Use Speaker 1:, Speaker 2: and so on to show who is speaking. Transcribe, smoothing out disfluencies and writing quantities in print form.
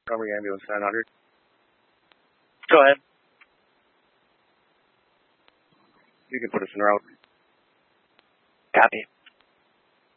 Speaker 1: Montgomery Ambulance 900.
Speaker 2: Go ahead.
Speaker 1: You can put us en route.
Speaker 2: Copy.